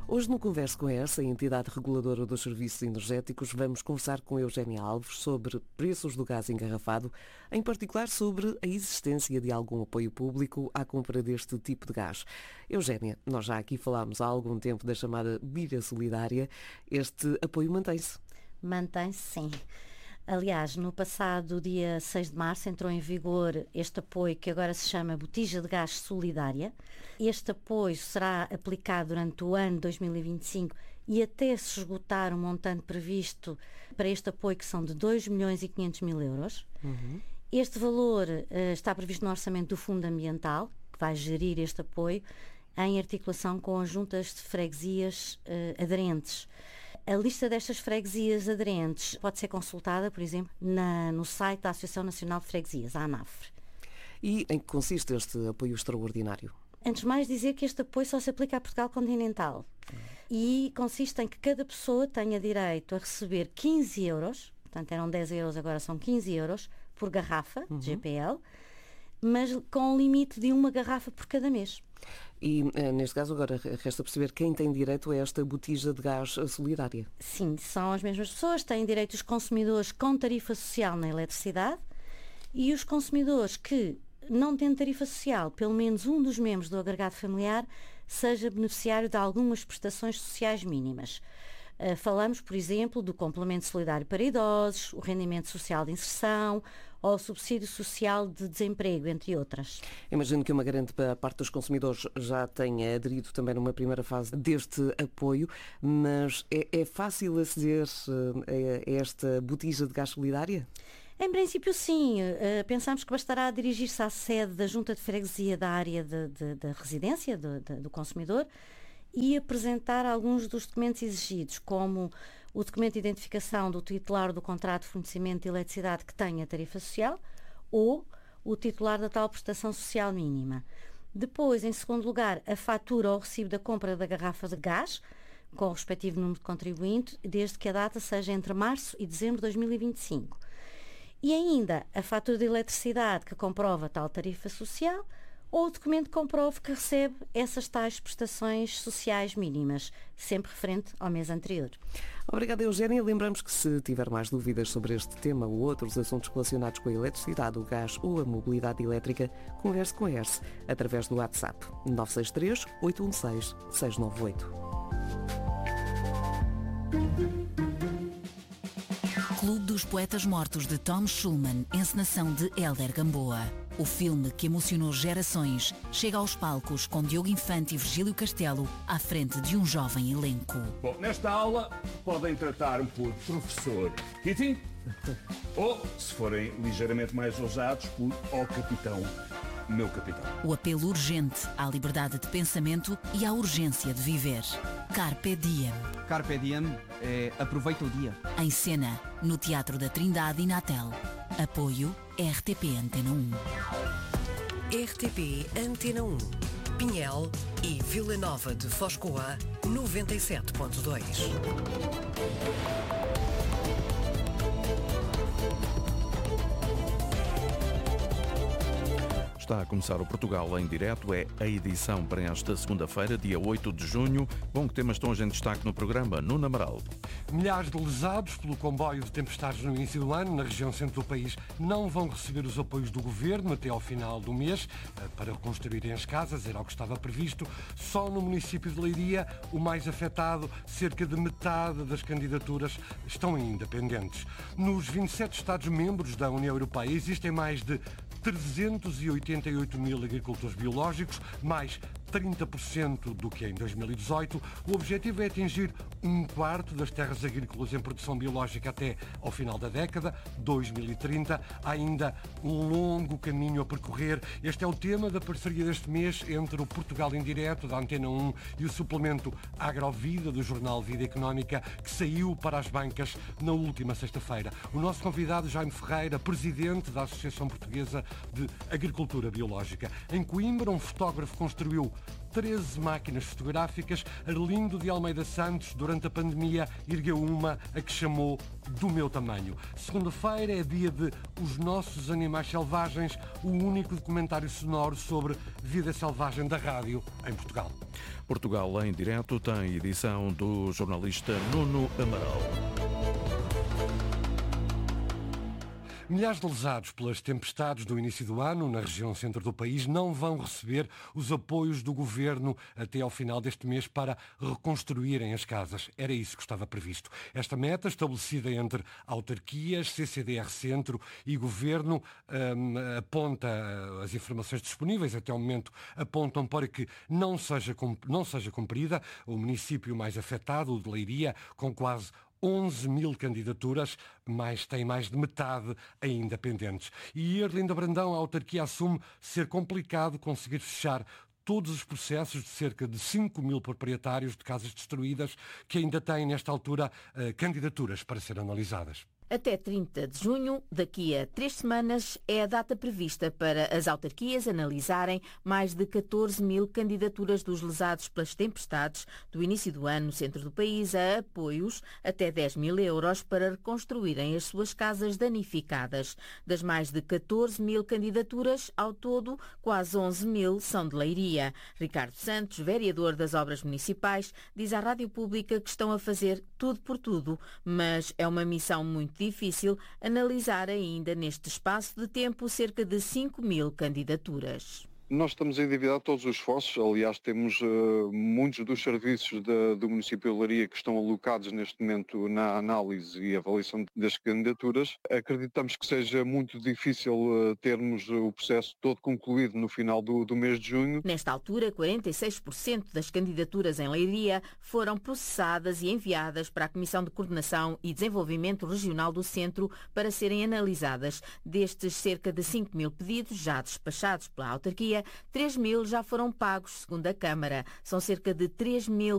Hoje no Converso com essa, a entidade reguladora dos serviços energéticos, vamos conversar com Eugénia Alves sobre preços do gás engarrafado, em particular sobre a existência de algum apoio público à compra deste tipo de gás. Eugénia, nós já aqui falámos há algum tempo da chamada Bira Solidária. Este apoio mantém-se? Mantém-se, sim. Aliás, no passado dia 6 de março entrou em vigor este apoio que agora se chama Botija de Gás Solidária. Este apoio será aplicado durante o ano 2025 e até se esgotar o montante previsto para este apoio, que são de 2.500.000 euros. Este valor está previsto no orçamento do Fundo Ambiental, que vai gerir este apoio, em articulação com as juntas de freguesias aderentes. A lista destas freguesias aderentes pode ser consultada, por exemplo, no site da Associação Nacional de Freguesias, a ANAFRE. E em que consiste este apoio extraordinário? Antes de mais dizer que este apoio só se aplica a Portugal continental e consiste em que cada pessoa tenha direito a receber 15 euros, portanto eram 10 euros, agora são 15 euros por garrafa de GPL, mas com o limite de uma garrafa por cada mês. E, neste caso, agora resta perceber quem tem direito a esta botija de gás solidária. Sim, são as mesmas pessoas, têm direito os consumidores com tarifa social na eletricidade e os consumidores que, não tendo tarifa social, pelo menos um dos membros do agregado familiar seja beneficiário de algumas prestações sociais mínimas. Falamos, por exemplo, do complemento solidário para idosos, o rendimento social de inserção ou o subsídio social de desemprego, entre outras. Imagino que uma grande parte dos consumidores já tenha aderido também numa primeira fase deste apoio, mas é fácil aceder a esta botija de gás solidária? Em princípio, sim. Pensamos que bastará dirigir-se à sede da Junta de Freguesia da área da residência do consumidor e apresentar alguns dos documentos exigidos, como o documento de identificação do titular do contrato de fornecimento de eletricidade que tenha tarifa social ou o titular da tal prestação social mínima. Depois, em segundo lugar, a fatura ou o recibo da compra da garrafa de gás, com o respectivo número de contribuinte, desde que a data seja entre março e dezembro de 2025. E ainda a fatura de eletricidade que comprova tal tarifa social, ou o documento que comprove que recebe essas tais prestações sociais mínimas, sempre referente ao mês anterior. Obrigada, Eugénia. Lembramos que se tiver mais dúvidas sobre este tema ou outros assuntos relacionados com a eletricidade, o gás ou a mobilidade elétrica, converse com a ERSE através do WhatsApp 963 816 698. Clube dos Poetas Mortos de Tom Schulman, encenação de Hélder Gamboa. O filme que emocionou gerações chega aos palcos com Diogo Infante e Virgílio Castelo à frente de um jovem elenco. Bom, nesta aula podem tratar-me por professor Kitty ou, se forem ligeiramente mais ousados, por capitão, meu capitão. O apelo urgente à liberdade de pensamento e à urgência de viver. Carpe Diem. Carpe Diem é aproveita o dia. Em cena, no Teatro da Trindade e Natel. Apoio RTP Antena 1. RTP Antena 1. Pinhel e Vila Nova de Foscoa, 97.2. Está a começar o Portugal em direto, é a edição para esta segunda-feira, dia 8 de junho. Bom, que temas estão hoje em destaque no programa? Nuno Amaral. Milhares de lesados pelo comboio de tempestades no início do ano na região centro do país não vão receber os apoios do governo até ao final do mês para reconstruírem as casas, era o que estava previsto. Só no município de Leiria, o mais afetado, cerca de metade das candidaturas estão ainda pendentes. Nos 27 Estados-membros da União Europeia existem mais de 388 mil agricultores biológicos, mais 30% do que em 2018. O objetivo é atingir um quarto das terras agrícolas em produção biológica até ao final da década, 2030. Há ainda um longo caminho a percorrer. Este é o tema da parceria deste mês entre o Portugal em Direto, da Antena 1, e o suplemento Agrovida, do jornal Vida Económica, que saiu para as bancas na última sexta-feira. O nosso convidado, Jaime Ferreira, presidente da Associação Portuguesa de Agricultura Biológica. Em Coimbra, um fotógrafo construiu 13 máquinas fotográficas. Arlindo de Almeida Santos, durante a pandemia, ergueu uma a que chamou Do Meu Tamanho. Segunda-feira é dia de Os Nossos Animais Selvagens, o único documentário sonoro sobre vida selvagem da rádio em Portugal. Portugal em direto tem edição do jornalista Nuno Amaral. Milhares de lesados pelas tempestades do início do ano na região centro do país não vão receber os apoios do governo até ao final deste mês para reconstruírem as casas. Era isso que estava previsto. Esta meta, estabelecida entre autarquias, CCDR Centro e governo, aponta, as informações disponíveis até ao momento apontam para que não seja cumprida. O município mais afetado, o de Leiria, com quase 11 mil candidaturas, mas tem mais de metade ainda pendentes. E Arlindo Brandão, a autarquia, assume ser complicado conseguir fechar todos os processos de cerca de 5 mil proprietários de casas destruídas que ainda têm, nesta altura, candidaturas para ser analisadas. Até 30 de junho, daqui a 3 semanas, é a data prevista para as autarquias analisarem mais de 14 mil candidaturas dos lesados pelas tempestades do início do ano no centro do país a apoios até 10 mil euros para reconstruírem as suas casas danificadas. Das mais de 14 mil candidaturas, ao todo, quase 11 mil são de Leiria. Ricardo Santos, vereador das Obras Municipais, diz à Rádio Pública que estão a fazer tudo por tudo, mas é uma missão muito difícil analisar ainda neste espaço de tempo cerca de 5 mil candidaturas. Nós estamos a endividar todos os esforços, aliás temos muitos dos serviços do município de Leiria que estão alocados neste momento na análise e avaliação das candidaturas. Acreditamos que seja muito difícil termos o processo todo concluído no final do mês de junho. Nesta altura, 46% das candidaturas em Leiria foram processadas e enviadas para a Comissão de Coordenação e Desenvolvimento Regional do Centro para serem analisadas. Destes cerca de 5 mil pedidos já despachados pela autarquia, 3 mil já foram pagos, segundo a Câmara. São cerca de 3 mil